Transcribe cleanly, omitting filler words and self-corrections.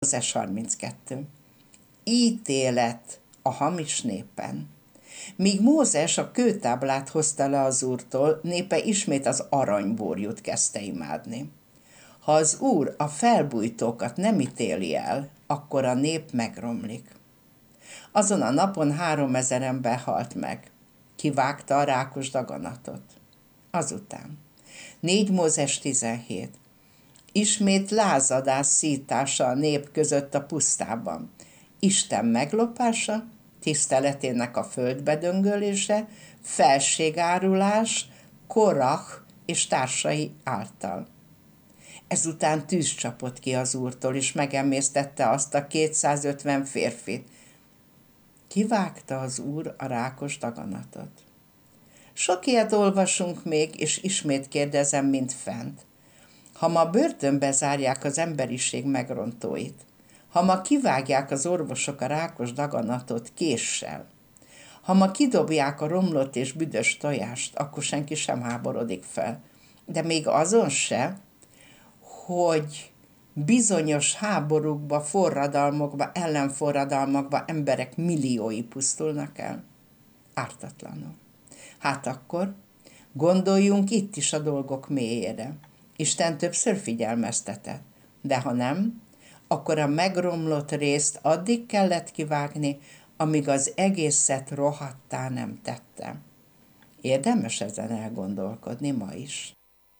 Mózes 32. Ítélet a hamis népen. Míg Mózes a kőtáblát hozta le az Úrtól, népe ismét az aranybúrjút kezdte imádni. Ha az Úr a felbújtókat nem ítéli el, akkor a nép megromlik. Azon a napon 3000 ember halt meg. Kivágta a rákos daganatot. Azután 4 Mózes 17. Ismét lázadás szítása a nép között a pusztában. Isten meglopása, tiszteletének a földbedöngölése, felségárulás, Korach és társai által. Ezután tűz csapott ki az Úrtól, és megemésztette azt a 250 férfit. Kivágta az Úr a rákos daganatot. Sok ilyet olvasunk még, és ismét kérdezem, mint fent. Ha ma börtönbe zárják az emberiség megrontóit, ha ma kivágják az orvosok a rákos daganatot késsel, ha ma kidobják a romlott és büdös tojást, akkor senki sem háborodik fel. De még azon se, hogy bizonyos háborúkba, forradalmakba, ellenforradalmakba emberek milliói pusztulnak el. Ártatlanul. Hát akkor gondoljunk itt is a dolgok mélyére. Isten többször figyelmeztetett, de ha nem, akkor a megromlott részt addig kellett kivágni, amíg az egészet rohadttá nem tette. Érdemes ezen elgondolkodni ma is.